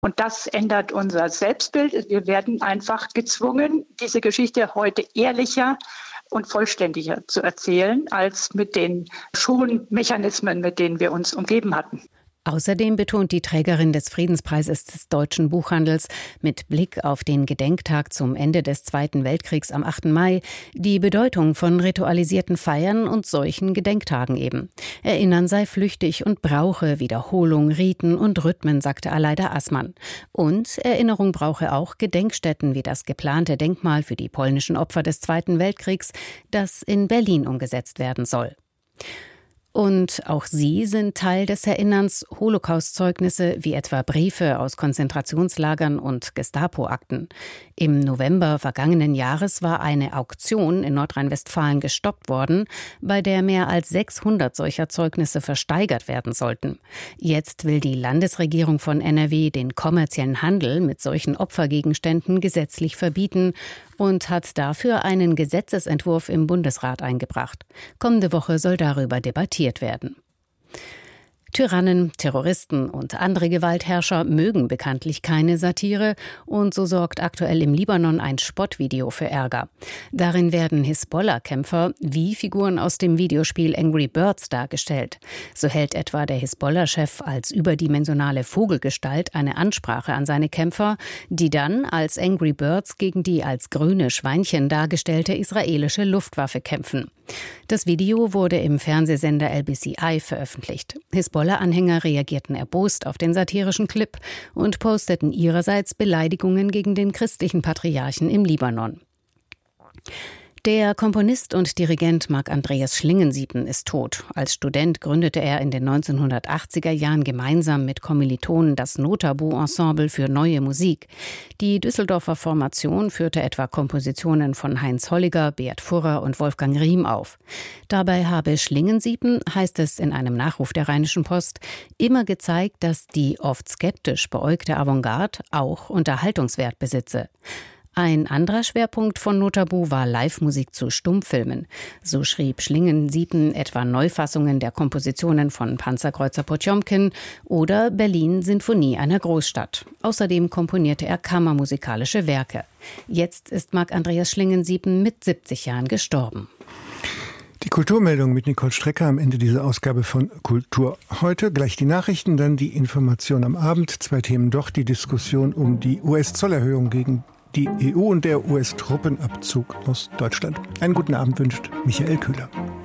Und das ändert unser Selbstbild. Wir werden einfach gezwungen, diese Geschichte heute ehrlicher und vollständiger zu erzählen, als mit den Schonmechanismen, mit denen wir uns umgeben hatten. Außerdem betont die Trägerin des Friedenspreises des Deutschen Buchhandels mit Blick auf den Gedenktag zum Ende des Zweiten Weltkriegs am 8. Mai die Bedeutung von ritualisierten Feiern und solchen Gedenktagen eben. Erinnern sei flüchtig und brauche Wiederholung, Riten und Rhythmen, sagte Aleida Assmann. Und Erinnerung brauche auch Gedenkstätten wie das geplante Denkmal für die polnischen Opfer des Zweiten Weltkriegs, das in Berlin umgesetzt werden soll. Und auch sie sind Teil des Erinnerns, Holocaust-Zeugnisse wie etwa Briefe aus Konzentrationslagern und Gestapo-Akten. Im November vergangenen Jahres war eine Auktion in Nordrhein-Westfalen gestoppt worden, bei der mehr als 600 solcher Zeugnisse versteigert werden sollten. Jetzt will die Landesregierung von NRW den kommerziellen Handel mit solchen Opfergegenständen gesetzlich verbieten und hat dafür einen Gesetzesentwurf im Bundesrat eingebracht. Kommende Woche soll darüber debattiert werden. Tyrannen, Terroristen und andere Gewaltherrscher mögen bekanntlich keine Satire und so sorgt aktuell im Libanon ein Spottvideo für Ärger. Darin werden Hisbollah-Kämpfer wie Figuren aus dem Videospiel Angry Birds dargestellt. So hält etwa der Hisbollah-Chef als überdimensionale Vogelgestalt eine Ansprache an seine Kämpfer, die dann als Angry Birds gegen die als grüne Schweinchen dargestellte israelische Luftwaffe kämpfen. Das Video wurde im Fernsehsender LBC-i veröffentlicht. Hisbollah-Anhänger reagierten erbost auf den satirischen Clip und posteten ihrerseits Beleidigungen gegen den christlichen Patriarchen im Libanon. Der Komponist und Dirigent Marc Andreas Schlingensieben ist tot. Als Student gründete er in den 1980er Jahren gemeinsam mit Kommilitonen das Notabu-Ensemble für Neue Musik. Die Düsseldorfer Formation führte etwa Kompositionen von Heinz Holliger, Beat Furrer und Wolfgang Riem auf. Dabei habe Schlingensieben, heißt es in einem Nachruf der Rheinischen Post, immer gezeigt, dass die oft skeptisch beäugte Avantgarde auch Unterhaltungswert besitze. Ein anderer Schwerpunkt von Notabu war Live-Musik zu Stummfilmen. So schrieb Schlingensieben etwa Neufassungen der Kompositionen von Panzerkreuzer Potjomkin oder Berlin Sinfonie einer Großstadt. Außerdem komponierte er kammermusikalische Werke. Jetzt ist Marc Andreas Schlingensieben mit 70 Jahren gestorben. Die Kulturmeldung mit Nicole Strecker am Ende dieser Ausgabe von Kultur heute. Gleich die Nachrichten, dann die Information am Abend. 2 Themen doch, die Diskussion um die US-Zollerhöhung gegen die EU und der US-Truppenabzug aus Deutschland. Einen guten Abend wünscht Michael Kühler.